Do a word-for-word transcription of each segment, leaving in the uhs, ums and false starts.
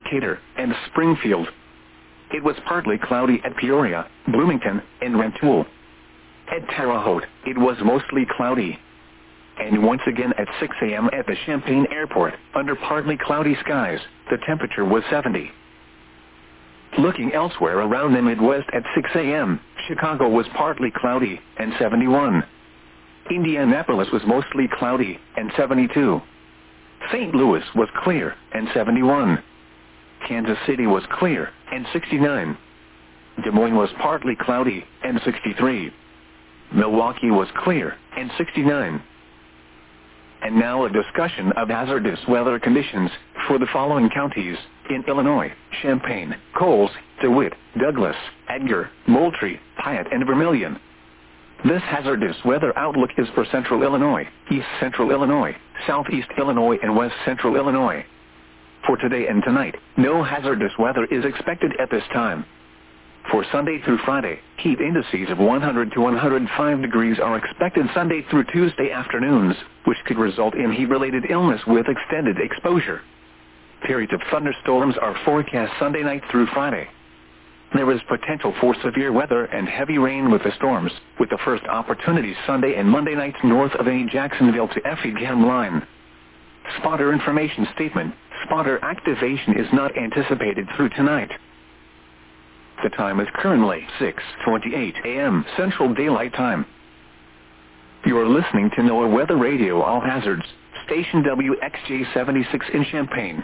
Decatur, and Springfield. It was partly cloudy at Peoria, Bloomington, and Rantoul. At Terre Haute, it was mostly cloudy. And once again at six a m at the Champaign Airport, under partly cloudy skies, the temperature was seventy. Looking elsewhere around the Midwest at six a m, Chicago was partly cloudy, and seventy-one. Indianapolis was mostly cloudy, and seventy-two. Saint Louis was clear, and seventy-one. Kansas City was clear, and sixty-nine. Des Moines was partly cloudy, and sixty-three. Milwaukee was clear, and sixty-nine. And now a discussion of hazardous weather conditions for the following counties in Illinois: Champaign, Coles, DeWitt, Douglas, Edgar, Moultrie, Piatt, and Vermilion. This hazardous weather outlook is for Central Illinois, East Central Illinois, Southeast Illinois, and West Central Illinois. For today and tonight, no hazardous weather is expected at this time. For Sunday through Friday, heat indices of one hundred to one hundred five degrees are expected Sunday through Tuesday afternoons, which could result in heat-related illness with extended exposure. Periods of thunderstorms are forecast Sunday night through Friday. There is potential for severe weather and heavy rain with the storms, with the first opportunities Sunday and Monday nights north of a Jacksonville to Effingham line. Spotter information statement: spotter activation is not anticipated through tonight. The time is currently six twenty-eight a m Central Daylight Time. You are listening to NOAA Weather Radio All Hazards, station W X J seventy-six in Champaign.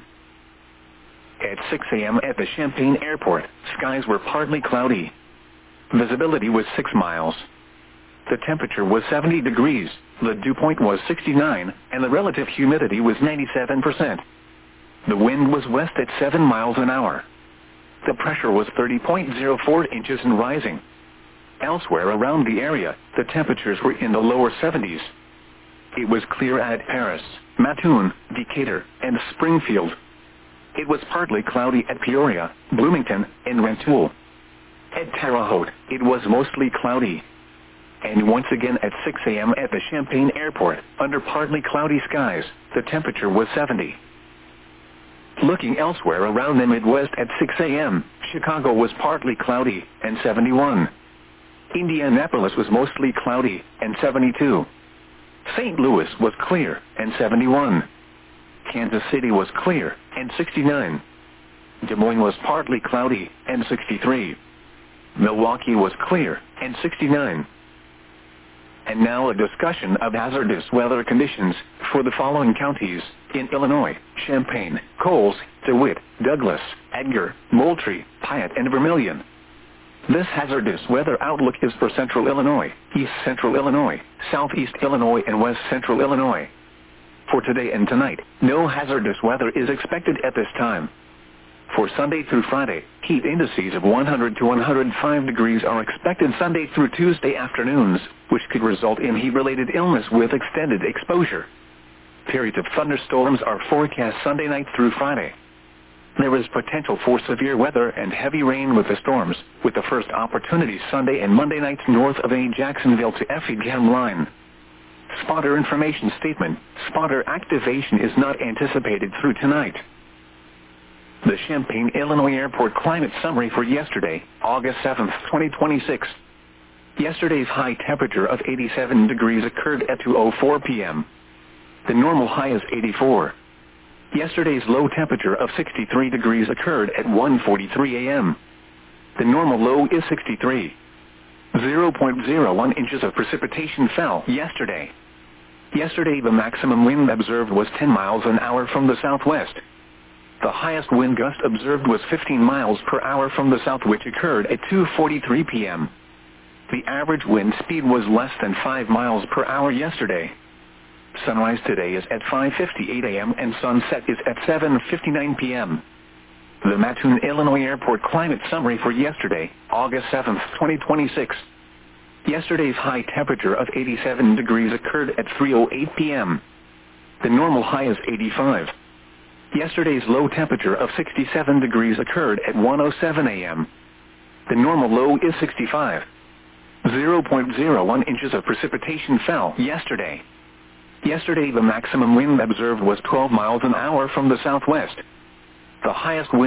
At six a m at the Champaign Airport, skies were partly cloudy. Visibility was six miles. The temperature was seventy degrees, the dew point was sixty-nine, and the relative humidity was ninety-seven percent. The wind was west at seven miles an hour. The pressure was thirty point zero four inches and rising. Elsewhere around the area, the temperatures were in the lower seventies. It was clear at Paris, Mattoon, Decatur, and Springfield. It was partly cloudy at Peoria, Bloomington, and Rantoul. At Terre Haute, it was mostly cloudy. And once again at six a m at the Champaign Airport, under partly cloudy skies, the temperature was seventy. Looking elsewhere around the Midwest at six a m, Chicago was partly cloudy, and seventy-one. Indianapolis was mostly cloudy, and seventy-two. Saint Louis was clear, and seventy-one. Kansas City was clear, and sixty-nine. Des Moines was partly cloudy, and sixty-three. Milwaukee was clear, and sixty-nine. And now a discussion of hazardous weather conditions for the following counties in Illinois: Champaign, Coles, DeWitt, Douglas, Edgar, Moultrie, Piatt, and Vermilion. This hazardous weather outlook is for Central Illinois, East Central Illinois, Southeast Illinois, and West Central Illinois. For today and tonight, no hazardous weather is expected at this time. For Sunday through Friday, heat indices of one hundred to one hundred five degrees are expected Sunday through Tuesday afternoons, which could result in heat-related illness with extended exposure. Periods of thunderstorms are forecast Sunday night through Friday. There is potential for severe weather and heavy rain with the storms, with the first opportunities Sunday and Monday nights north of a Jacksonville to Effingham line. Spotter information statement: spotter activation is not anticipated through tonight. The Champaign, Illinois Airport climate summary for yesterday, August seventh, twenty twenty-six. Yesterday's high temperature of eighty-seven degrees occurred at two oh four p m The normal high is eighty-four. Yesterday's low temperature of sixty-three degrees occurred at one forty-three a m The normal low is sixty-three. zero point zero one inches of precipitation fell yesterday. Yesterday the maximum wind observed was ten miles an hour from the southwest. The highest wind gust observed was fifteen miles per hour from the south, which occurred at two forty-three p m The average wind speed was less than five miles per hour yesterday. Sunrise today is at five fifty-eight a m and sunset is at seven fifty-nine p m The Mattoon, Illinois Airport climate summary for yesterday, August seventh, twenty twenty-six. Yesterday's high temperature of eighty-seven degrees occurred at three oh eight p m The normal high is eighty-five. Yesterday's low temperature of sixty-seven degrees occurred at one oh seven a m The normal low is sixty-five. zero point zero one inches of precipitation fell yesterday. Yesterday the maximum wind observed was twelve miles an hour from the southwest. The highest wind